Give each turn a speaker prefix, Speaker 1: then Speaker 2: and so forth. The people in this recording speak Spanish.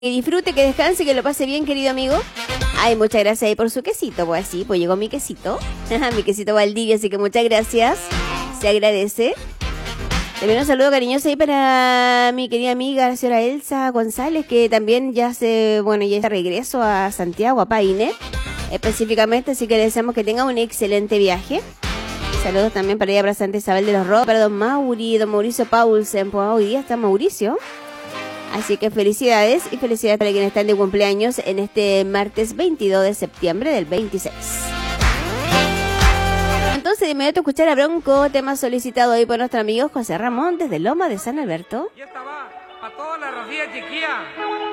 Speaker 1: Que disfrute, que descanse, que lo pase bien, querido amigo. Ay, muchas gracias ahí por su quesito. Pues así, pues llegó mi quesito. Mi quesito Valdivia, así que muchas gracias. Se agradece. También un saludo cariñoso ahí para mi querida amiga, la señora Elsa González, que también ya está regreso a Santiago, a Paine, específicamente, así que le deseamos que tenga un excelente viaje. Saludos también para ella, para Santa Isabel de los Ros, para don Mauricio Paulsen, pues hoy día está Mauricio. Así que felicidades y felicidades para quienes están de cumpleaños en este martes 22 de septiembre del 26. Entonces de inmediato escuchar a Bronco, tema solicitado hoy por nuestro amigo José Ramón desde Loma de San Alberto.
Speaker 2: Y esta va para toda la Rocía Chiquilla.